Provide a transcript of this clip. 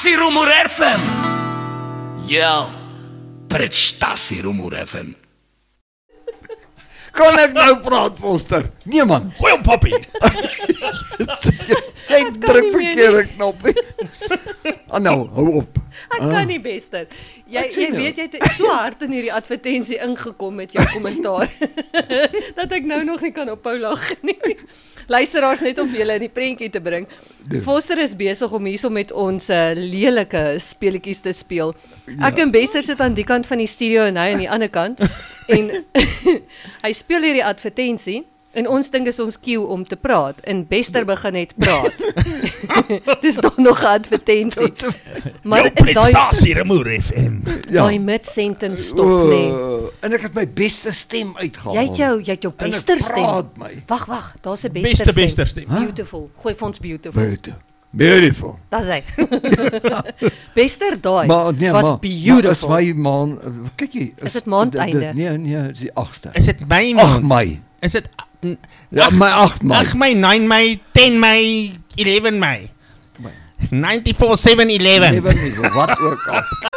Prestasie Rumor FM. Ja, prestasie Rumor FM. Kan ek nou praat, Foster? Nee man, Gooi hom poppie. jy druk verkeerde knoppie. Nou, hou op. Ek kan nie Bester. Jy weet, jy het so hard in hierdie advertensie ingekom met jou kommentaar, dat ek nou nog nie kan ophou lag nie. Luisteraars, net om julle in die prentjie te bring. Foster is besig om hierso met ons lelike speletjies te speel. Ek en Bester sit aan die kant van die studio en hy aan die ander kant. En hy speel hierdie advertensie. En ons dink is ons cue om te praat. En Bester begin net praat. Dis nog 'n advertensie. Maar Prestasie Rumor FM. daai mid-sentence stop nie. En ek het my beste stem uitgehaal. Jy het jou Bester stem. Praat my. Wag, daar's 'n Bester stem. Bester stem. Beautiful. Gooi vir ons beautiful. Beautiful. Dis hy. Bester daai Nee, was beautiful. Maar is my maand, kyk jy. Is dit maandeinde? Nee, is die 8ste. Is dit Mei 8 maand? Mei. Is dit Ja, my 8 Mei. 8 Mei, 9 Mei, 10 Mei, 11 Mei. 94/7/11. Wat ook al.